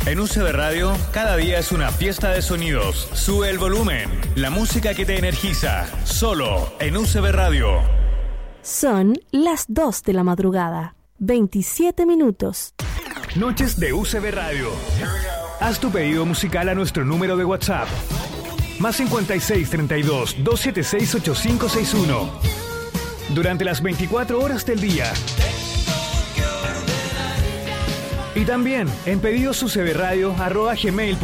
En UCB Radio, cada día es una fiesta de sonidos. Sube el volumen. La música que te energiza. Solo en UCB Radio. Son las 2 de la madrugada. 27 minutos. Noches de UCB Radio. Haz tu pedido musical a nuestro número de WhatsApp. Más 56 32 276 8561. Durante las 24 horas del día. Y también en pedidosucbradio@gmail.com.